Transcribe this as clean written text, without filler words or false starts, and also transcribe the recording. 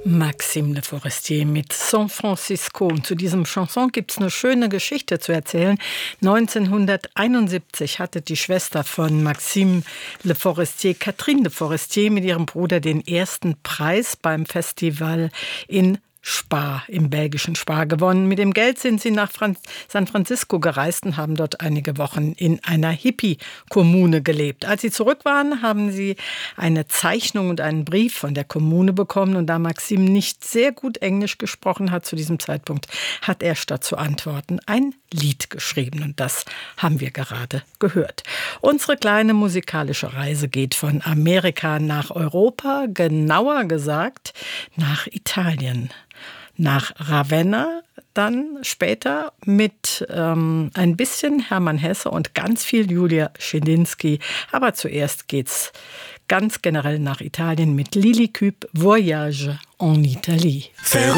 Maxime Le Forestier mit San Francisco. Und zu diesem Chanson gibt es eine schöne Geschichte zu erzählen. 1971 hatte die Schwester von Maxime Le Forestier, Catherine Le Forestier, mit ihrem Bruder den ersten Preis beim Festival in Spa, im belgischen Spa, gewonnen. Mit dem Geld sind sie nach San Francisco gereist und haben dort einige Wochen in einer Hippie-Kommune gelebt. Als sie zurück waren, haben sie eine Zeichnung und einen Brief von der Kommune bekommen. Und da Maxime nicht sehr gut Englisch gesprochen hat zu diesem Zeitpunkt, hat er statt zu antworten ein Lied geschrieben. Und das haben wir gerade gehört. Unsere kleine musikalische Reise geht von Amerika nach Europa, genauer gesagt nach Italien. Nach Ravenna, dann später mit ein bisschen Hermann Hesse und ganz viel Julia Schillinsky. Aber zuerst geht's ganz generell nach Italien mit Lili Küb, Voyage en Italie.